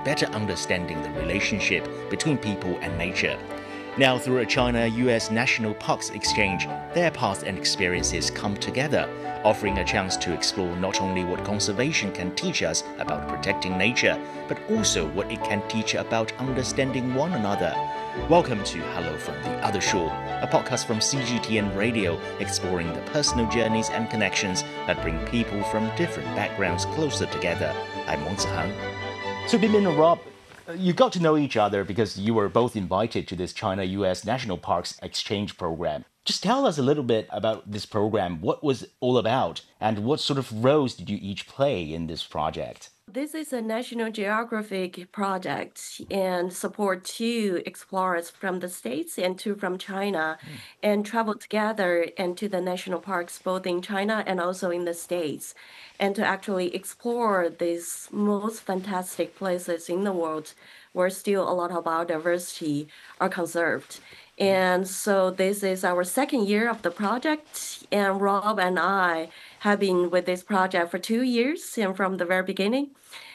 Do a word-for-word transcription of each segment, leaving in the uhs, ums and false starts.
better understanding the relationship between people and nature. Now, through a China-U S National Parks Exchange, their paths and experiences come together, offering a chance to explore not only what conservation can teach us about protecting nature, but also what it can teach about understanding one another. Welcome to Hello from the Other Shore, a podcast from C G T N Radio exploring the personal journeys and connections that bring people from different backgrounds closer together. I'm Wang Zihang. So, Bin Bin and Rob, you got to know each other because you were both invited to this China-U S National Parks Exchange program. Just tell us a little bit about this program, what was it all about, and what sort of roles did you each play in this project? This is a National Geographic project and support two explorers from the States and two from China Mm. and travel together into the national parks both in China and also in the States and to actually explore these most fantastic places in the world where still a lot of biodiversity are conserved. And so this is our second year of the project, and Rob and I have been with this project for two years and from the very beginning.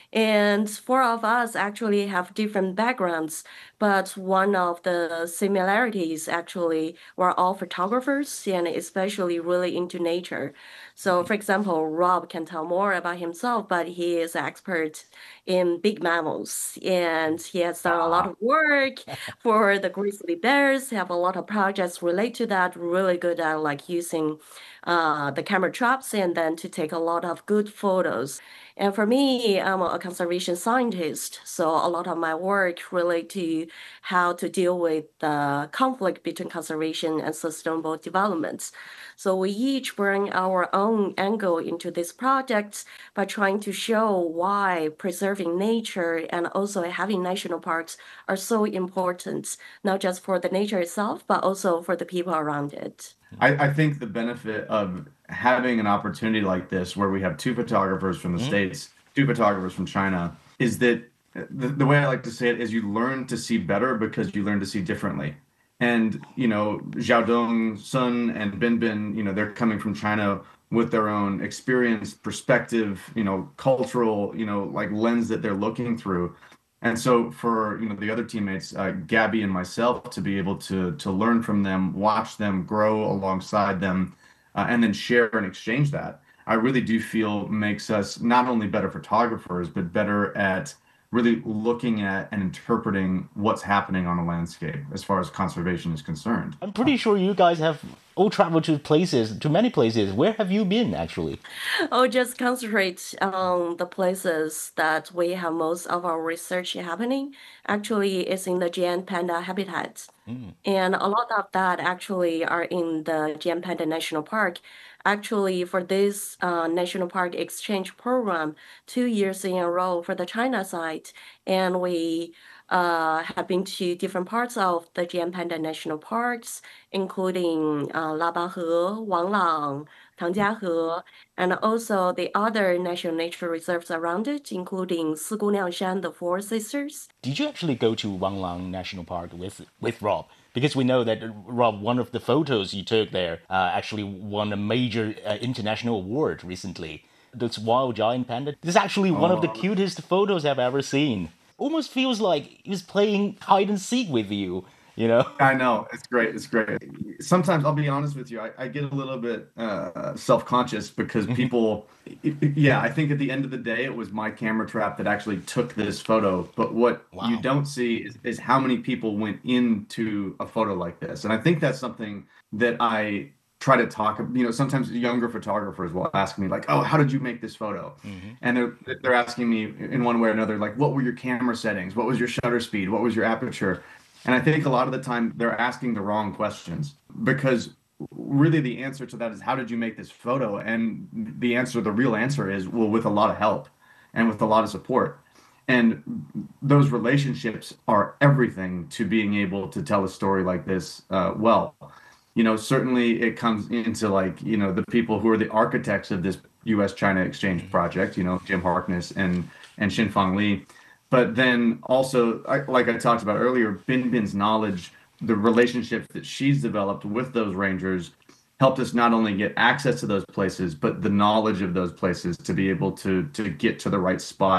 And four of us actually have different backgrounds, but one of the similarities actually, we're all photographers and especially really into nature. So, for example, Rob can tell more about himself, but he is an expert in big mammals and he has done a lot Ah. of work for the grizzly bears, have a lot of projects relate to that, really good at like using uh, the camera traps and then to take a lot of good photos. And for me, I'm a conservation scientist, so a lot of my work relate to how to deal with the conflict between conservation and sustainable development. So we each bring our own angle into this project by trying to show why preserving nature and also having national parks are so important, not just for the nature itself, but also for the people around it. I, I think the benefit of having an opportunity like this, where we have two photographers from the Mm. States, two photographers from China, is that the, the way I like to say it is you learn to see better because you learn to see differently. And, you know, Xiaodong, Sun, and Bin Bin, you know, they're coming from China with their own experience, perspective, you know, cultural, you know, like lens that they're looking through. And so for, you know, the other teammates, uh, Gabby and myself, to be able to to learn from them, watch them grow alongside them, uh, and then share and exchange that, I really do feel makes us not only better photographers, but better at really looking at and interpreting what's happening on a landscape as far as conservation is concerned. I'm pretty sure you guys have all traveled to places, to many places. Where have you been, actually? Oh, just concentrate on the places that we have most of our research happening. Actually, it's in the giant panda habitat. Mm. And a lot of that actually are in the giant panda national park. Actually, for this uh, national park exchange program, two years in a row for the China side, and we uh, have been to different parts of the giant panda national parks, including uh, Labahe, Wanglang, Tangjiahe, and also the other national nature reserves around it, including Siguliangshan, the Four Sisters. Did you actually go to Wanglang National Park with with Rob? Because we know that uh, Rob, one of the photos you took there, uh, actually won a major uh, international award recently. This wild giant panda. This is actually one of the Oh, cutest photos I've ever seen. Almost feels like he was playing hide and seek with you. You know? I know. It's great. It's great. Sometimes I'll be honest with you, I, I get a little bit uh, self-conscious because people, yeah, I think at the end of the day, it was my camera trap that actually took this photo. But what you Wow. don't see is, is how many people went into a photo like this. And I think that's something that I try to talk, you know, sometimes younger photographers will ask me like, "Oh, how did you make this photo?" Hmm. And they're they're asking me in one way or another, like, "What were your camera settings? What was your shutter speed? What was your aperture?" And I think a lot of the time they're asking the wrong questions because really the answer to that is how did you make this photo? And the answer, the real answer is, well, with a lot of help and with a lot of support. And those relationships are everything to being able to tell a story like this uh, well. You know, certainly it comes into like, you know, the people who are the architects of this U S China exchange Hmm. project, you know, Jim Harkness and and Xinfang Li. But then also, I, like I talked about earlier, Bin Bin's knowledge, the relationships that she's developed with those rangers helped us not only get access to those places, but the knowledge of those places to be able to to get to the right spot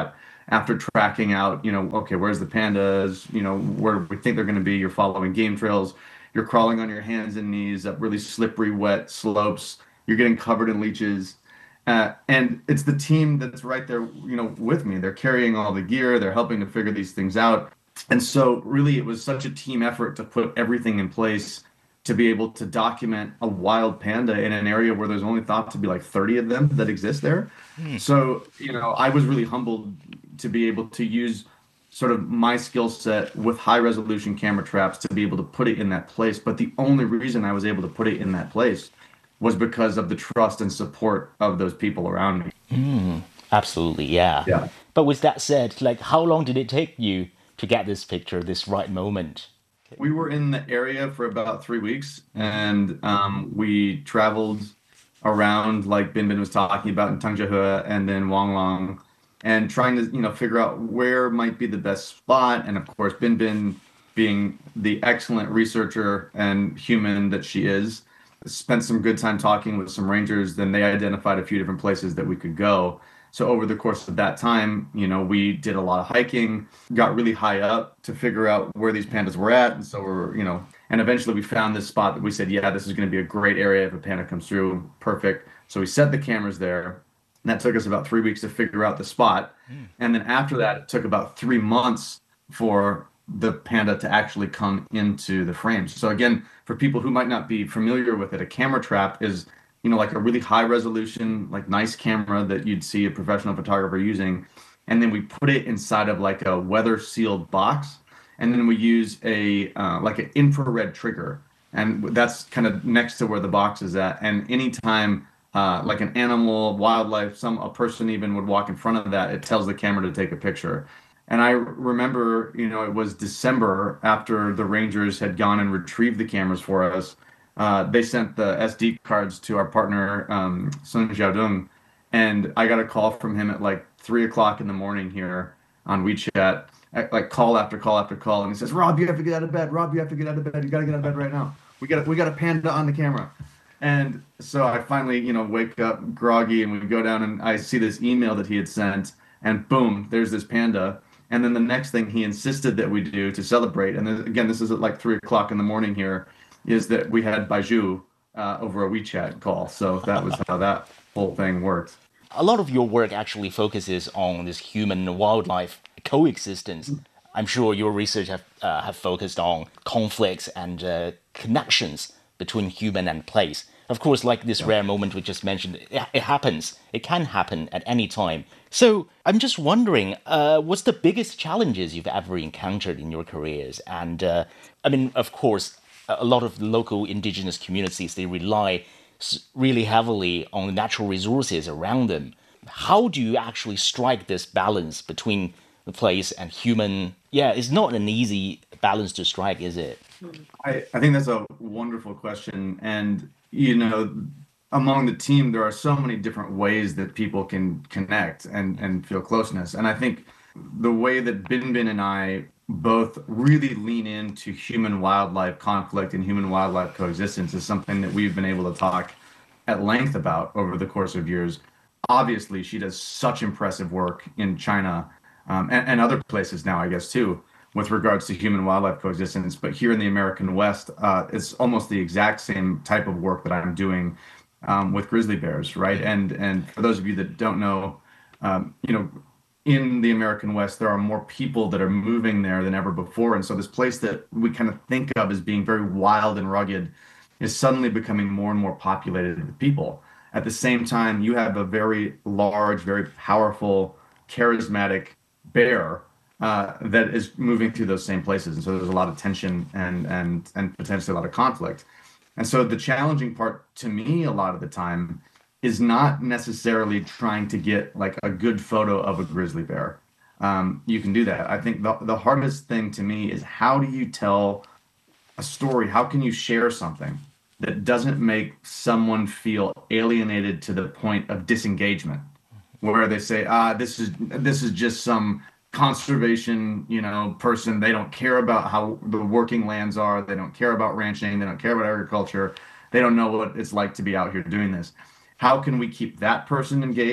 after tracking out, you know, okay, where's the pandas? You know, where we think they're going to be. You're following game trails. You're crawling on your hands and knees up really slippery, wet slopes. You're getting covered in leeches. Uh, and it's the team that's right there, you know, with me. They're carrying all the gear. They're helping to figure these things out. And so really it was such a team effort to put everything in place to be able to document a wild panda in an area where there's only thought to be like thirty of them that exist there. Hmm. So, you know, I was really humbled to be able to use sort of my skill set with high resolution camera traps to be able to put it in that place. But the only reason I was able to put it in that place was because of the trust and support of those people around me. Hmm. Absolutely, yeah. Yeah. But with that said, like, how long did it take you to get this picture, this right moment? We were in the area for about three weeks, and um, we traveled around, like Bin Bin was talking about, in Tangzhehou and then Wanglong, and trying to, you know, figure out where might be the best spot. And of course, Bin Bin, being the excellent researcher and human that she is, spent some good time talking with some rangers. Then they identified a few different places that we could go. So over the course of that time, you know, we did a lot of hiking, got really high up to figure out where these pandas were at. And so we're, you know, and eventually we found this spot that we said, yeah, this is going to be a great area if a panda comes through. Perfect. So we set the cameras there. And that took us about three weeks to figure out the spot. And then after that, it took about three months for the panda to actually come into the frames. So again, for people who might not be familiar with it, a camera trap is, you know, like a really high resolution, like nice camera that you'd see a professional photographer using. And then we put it inside of like a weather sealed box. And then we use a, uh, like an infrared trigger. And that's kind of next to where the box is at. And anytime uh, like an animal, wildlife, some, a person even would walk in front of that, it tells the camera to take a picture. And I remember, you know, it was December after the Rangers had gone and retrieved the cameras for us. Uh, they sent the S D cards to our partner, um, Sun Xiaodong, and I got a call from him at like three o'clock in the morning here on WeChat, at, like call after call after call, and he says, "Rob, you have to get out of bed. Rob, you have to get out of bed. You got to get out of bed right now. We got we got a panda on the camera." And so I finally, you know, wake up groggy, and we go down, and I see this email that he had sent, and boom, there's this panda. And then the next thing he insisted that we do to celebrate, and then, again, this is at like three o'clock in the morning here, is that we had Baiju uh, over a WeChat call. So that was how that whole thing worked. A lot of your work actually focuses on this human wildlife coexistence. I'm sure your research have uh, have focused on conflicts and uh, connections between human and place. Of course, like this rare moment we just mentioned, it, it happens. It can happen at any time. So I'm just wondering, uh, what's the biggest challenges you've ever encountered in your careers? And uh, I mean, of course, a lot of local indigenous communities, they rely really heavily on the natural resources around them. How do you actually strike this balance between the place and human? Yeah, it's not an easy balance to strike, is it? I, I think that's a wonderful question. And, you know, among the team, there are so many different ways that people can connect and, and feel closeness. And I think the way that Bin Bin and I both really lean into human wildlife conflict and human wildlife coexistence is something that we've been able to talk at length about over the course of years. Obviously, she does such impressive work in China um, and, and other places now, I guess, too, with regards to human wildlife coexistence. But here in the American West, uh, it's almost the exact same type of work that I'm doing um, with grizzly bears, right? And and for those of you that don't know, um, you know, in the American West, there are more people that are moving there than ever before. And so this place that we kind of think of as being very wild and rugged is suddenly becoming more and more populated with people. At the same time, you have a very large, very powerful, charismatic bear uh, that is moving through those same places. And so there's a lot of tension and and and potentially a lot of conflict. And so the challenging part to me a lot of the time is not necessarily trying to get like a good photo of a grizzly bear. Um, you can do that. I think the, the hardest thing to me is how do you tell a story? How can you share something that doesn't make someone feel alienated to the point of disengagement, where they say, ah, this is this is just some conservation, you know, person. They don't care about how the working lands are. They don't care about ranching. They don't care about agriculture. They don't know what it's like to be out here doing this. How can we keep that person engaged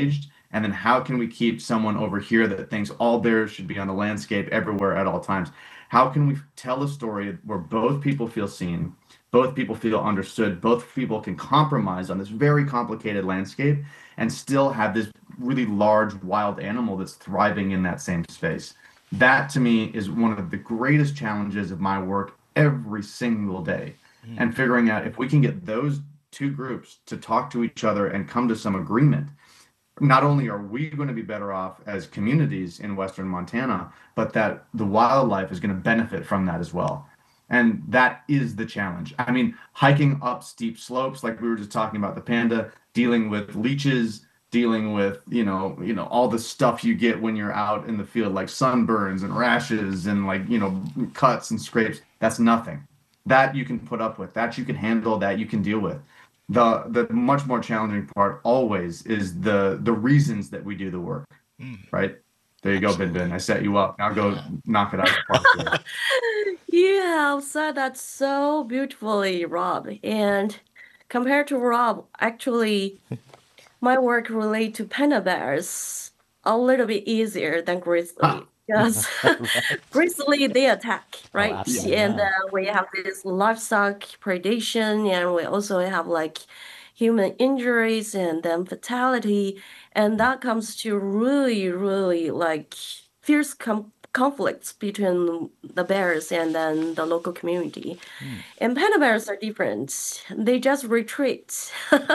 And then how can we keep someone over here that thinks all bears should be on the landscape everywhere at all times? How can we tell a story where both people feel seen, both people feel understood, both people can compromise on this very complicated landscape and still have this really large wild animal that's thriving in that same space? That to me is one of the greatest challenges of my work every single day. And figuring out if we can get those two groups to talk to each other and come to some agreement, not only are we going to be better off as communities in Western Montana, but that the wildlife is going to benefit from that as well. And that is the challenge. I mean, hiking up steep slopes, like we were just talking about the panda, dealing with leeches, dealing with, you know, you know, all the stuff you get when you're out in the field, like sunburns and rashes and like, you know, cuts and scrapes. That's nothing. That you can put up with, that you can handle, that you can deal with. The the much more challenging part always is the the reasons that we do the work, right? There you go, Bin Bin. I set you up. Now go knock it out of the park. You have said that so beautifully, Rob. And compared to Rob, actually, my work relate to panda bears a little bit easier than grizzly. Because grizzly, they attack, right? absolutely, And yeah. uh, we have this livestock predation, and we also have like human injuries and then fatality. And that comes to really, really like fierce com conflicts between the bears and then the local community. And panda bears are different. They just retreat.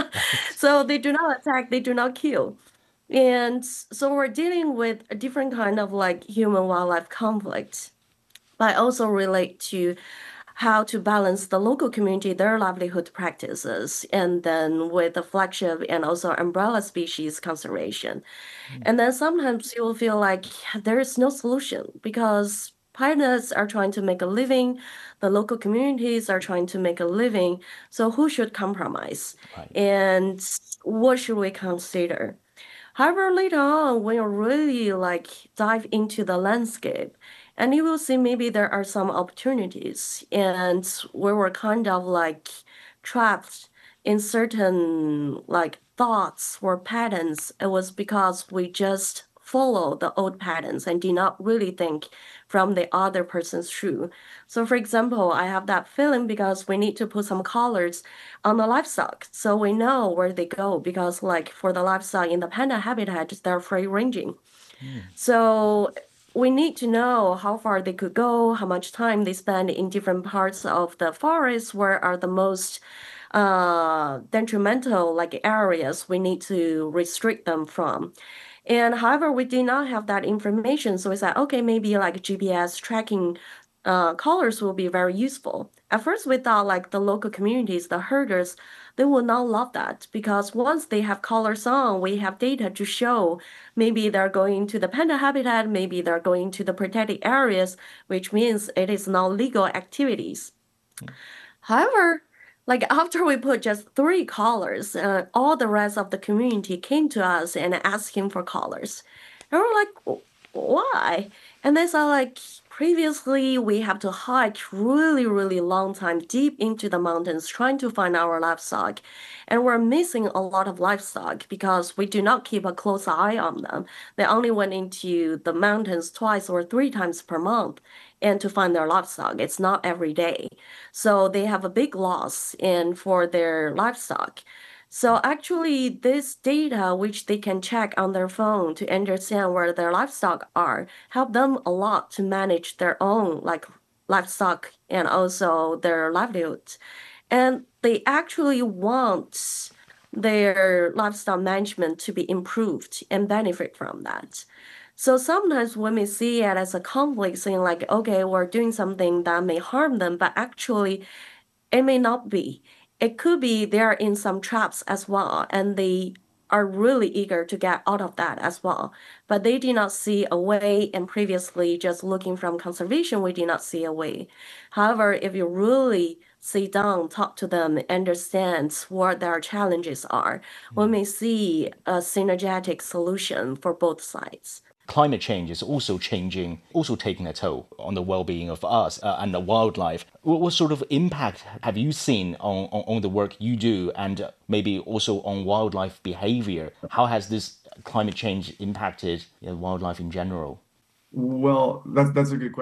So they do not attack, they do not kill. And so we're dealing with a different kind of like human wildlife conflict, but also relate to how to balance the local community, their livelihood practices, and then with the flagship and also umbrella species conservation. And then sometimes you will feel like there is no solution because pilots are trying to make a living, the local communities are trying to make a living. So who should compromise? Right. And what should we consider? However, later on, when you really like dive into the landscape, and you will see maybe there are some opportunities, and we were kind of like trapped in certain like thoughts or patterns. It was because we just follow the old patterns and did not really think from the other person's shoe. So, for example, I have that feeling because we need to put some colors on the livestock so we know where they go because like for the livestock in the panda habitat they're free ranging, so we need to know how far they could go, how much time they spend in different parts of the forest, where are the most uh detrimental like areas we need to restrict them from. And however, we did not have that information. So we said, okay, maybe like G P S tracking uh, colors will be very useful. At first, we thought like the local communities, the herders, they will not love that because once they have colors on, we have data to show maybe they're going to the panda habitat, maybe they're going to the protected areas, which means it is now legal activities. However, like after we put just three colors, uh, all the rest of the community came to us and asking for colors. And we're like, "W- why?" And they said like, previously we have to hike really, really long time deep into the mountains trying to find our livestock. And we're missing a lot of livestock because we do not keep a close eye on them. They only went into the mountains twice or three times per month and to find their livestock. It's not every day. So they have a big loss in for their livestock. So actually, this data, which they can check on their phone to understand where their livestock are, help them a lot to manage their own like livestock and also their livelihood. And they actually want their livestock management to be improved and benefit from that. So sometimes we may see it as a conflict, saying like, okay, we're doing something that may harm them, but actually it may not be. It could be they're in some traps as well, and they are really eager to get out of that as well. But they did not see a way, and previously, just looking from conservation, we did not see a way. However, if you really sit down, talk to them, understand what their challenges are, we may see a synergetic solution for both sides. Climate change is also changing, also taking a toll on the well-being of us uh, and the wildlife. What, what sort of impact have you seen on, on, on the work you do and maybe also on wildlife behavior? How has this climate change impacted you know, wildlife in general? Well, that's that's a good question.